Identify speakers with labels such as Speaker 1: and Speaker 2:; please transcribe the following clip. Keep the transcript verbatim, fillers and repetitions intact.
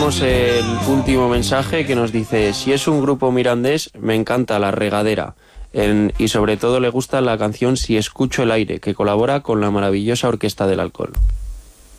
Speaker 1: tenemos el último mensaje que nos dice: si es un grupo mirandés, me encanta La Regadera. En, y sobre todo le gusta la canción Si escucho el aire, que colabora con la maravillosa Orquesta del Alcohol.